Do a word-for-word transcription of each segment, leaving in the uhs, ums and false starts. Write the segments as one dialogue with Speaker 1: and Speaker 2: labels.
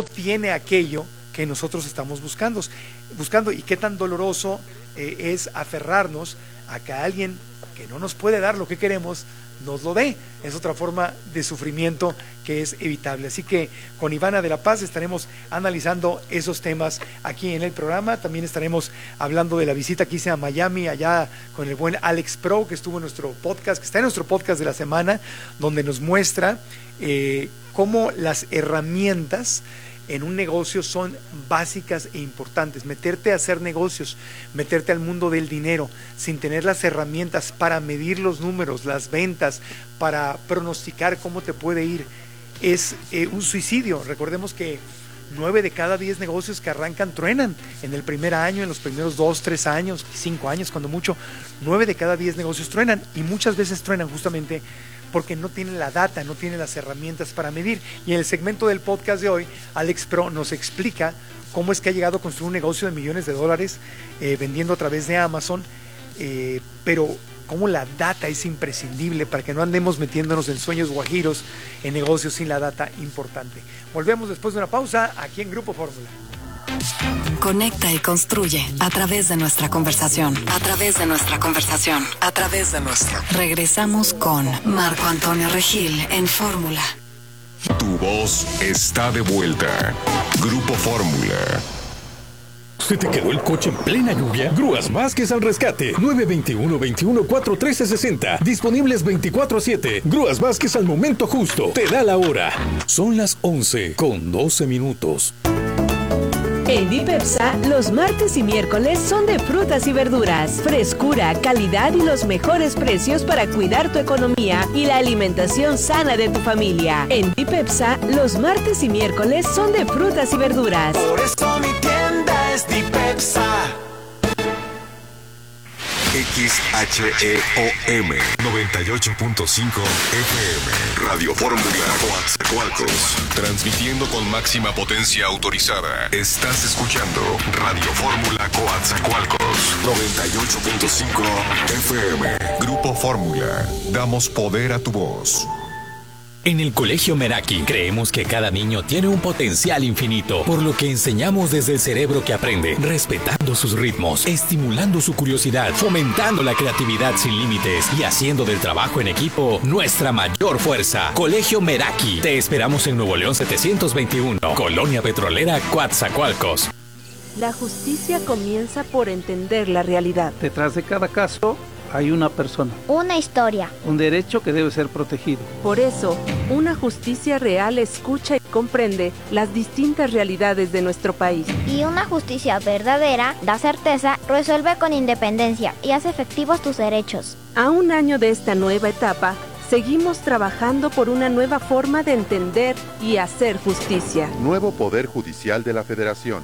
Speaker 1: no tiene aquello que nosotros estamos buscando, buscando y qué tan doloroso eh, es aferrarnos a que alguien que no nos puede dar lo que queremos nos lo dé. Es otra forma de sufrimiento que es evitable. Así que con Ivana de la Paz estaremos analizando esos temas aquí en el programa. También estaremos hablando de la visita que hice a Miami, allá con el buen Alex Pro, que estuvo en nuestro podcast, que está en nuestro podcast de la semana, donde nos muestra eh, cómo las herramientas en un negocio son básicas e importantes. Meterte a hacer negocios, meterte al mundo del dinero sin tener las herramientas para medir los números, las ventas, para pronosticar cómo te puede ir, es eh, un suicidio. Recordemos que nueve de cada diez negocios que arrancan truenan en el primer año, en los primeros dos, tres años, cinco años cuando mucho. Nueve de cada diez negocios truenan, y muchas veces truenan justamente porque no tienen la data, no tienen las herramientas para medir. Y en el segmento del podcast de hoy, Alex Pro nos explica cómo es que ha llegado a construir un negocio de millones de dólares eh, vendiendo a través de Amazon, eh, pero cómo la data es imprescindible para que no andemos metiéndonos en sueños guajiros, en negocios sin la data importante. Volvemos después de una pausa aquí en Grupo Fórmula.
Speaker 2: Conecta y construye a través de nuestra conversación, a través de nuestra conversación, a través de nuestra. Regresamos con Marco Antonio Regil en Fórmula.
Speaker 3: Tu voz está de vuelta. Grupo Fórmula.
Speaker 4: ¿Se te quedó el coche en plena lluvia? Grúas Vázquez al rescate. nueve dos uno, veintiuno, cuatro, trece, sesenta. Disponibles veinticuatro siete. Grúas Vázquez al momento justo. Te da la hora. Son las once con doce minutos.
Speaker 5: En Dipepsa, los martes y miércoles son de frutas y verduras, frescura, calidad y los mejores precios para cuidar tu economía y la alimentación sana de tu familia. En Dipepsa, los martes y miércoles son de frutas y verduras.
Speaker 6: Por eso mi tienda es Dipepsa.
Speaker 3: X H E O M noventa y ocho punto cinco F M Radio Fórmula Coatzacoalcos, transmitiendo con máxima potencia autorizada. Estás escuchando Radio Fórmula Coatzacoalcos noventa y ocho punto cinco F M. Grupo Fórmula, damos poder a tu voz.
Speaker 7: En el Colegio Meraki creemos que cada niño tiene un potencial infinito, por lo que enseñamos desde el cerebro que aprende, respetando sus ritmos, estimulando su curiosidad, fomentando la creatividad sin límites y haciendo del trabajo en equipo nuestra mayor fuerza. Colegio Meraki, te esperamos en Nuevo León setecientos veintiuno, Colonia Petrolera, Coatzacoalcos.
Speaker 5: La justicia comienza por entender la realidad.
Speaker 8: Detrás de cada caso hay una persona,
Speaker 9: una historia,
Speaker 8: un derecho que debe ser protegido.
Speaker 5: Por eso, una justicia real escucha y comprende las distintas realidades de nuestro país.
Speaker 9: Y una justicia verdadera da certeza, resuelve con independencia y hace efectivos tus derechos.
Speaker 5: A un año de esta nueva etapa, seguimos trabajando por una nueva forma de entender y hacer justicia.
Speaker 10: Nuevo Poder Judicial de la Federación.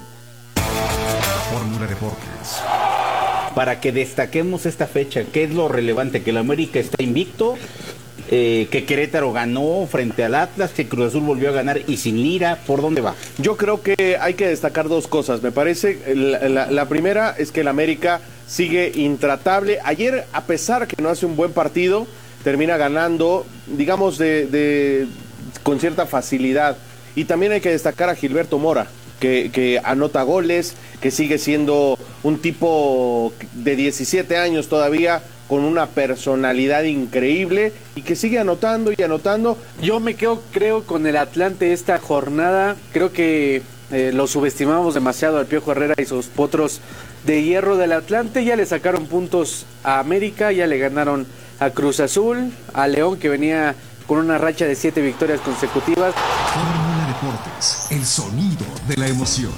Speaker 3: Fórmula Deportes.
Speaker 11: Para que destaquemos esta fecha, ¿qué es lo relevante? Que el América está invicto, eh, que Querétaro ganó frente al Atlas, que Cruz Azul volvió a ganar y sin Lira. ¿Por dónde va?
Speaker 12: Yo creo que hay que destacar dos cosas. Me parece, la, la, la primera es que el América sigue intratable. Ayer, a pesar que no hace un buen partido, termina ganando, digamos, de, de con cierta facilidad. Y también hay que destacar a Gilberto Mora, que, que anota goles, que sigue siendo un tipo de diecisiete años todavía, con una personalidad increíble y que sigue anotando y anotando.
Speaker 8: Yo me quedo, creo, con el Atlante esta jornada. Creo que eh, lo subestimamos demasiado al Piojo Herrera y sus potros de hierro del Atlante. Ya le sacaron puntos a América, ya le ganaron a Cruz Azul, a León, que venía con una racha de siete victorias consecutivas.
Speaker 3: Fórmula Deportes, el sonido de la emoción.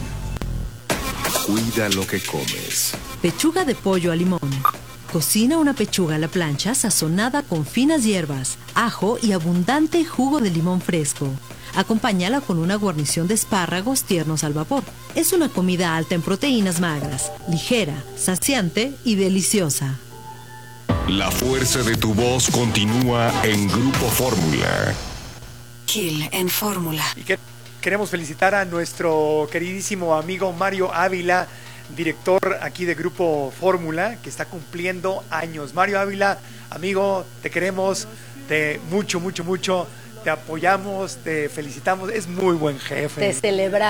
Speaker 3: Cuida lo que comes.
Speaker 13: Pechuga de pollo a limón. Cocina una pechuga a la plancha sazonada con finas hierbas, ajo y abundante jugo de limón fresco. Acompáñala con una guarnición de espárragos tiernos al vapor. Es una comida alta en proteínas magras, ligera, saciante y deliciosa.
Speaker 3: La fuerza de tu voz continúa en Grupo Fórmula.
Speaker 2: Gil en Fórmula.
Speaker 1: Y que queremos felicitar a nuestro queridísimo amigo Mario Ávila, director aquí de Grupo Fórmula, que está cumpliendo años. Mario Ávila, amigo, te queremos, te mucho, mucho, mucho, te apoyamos, te felicitamos, es muy buen jefe.
Speaker 14: Te celebramos.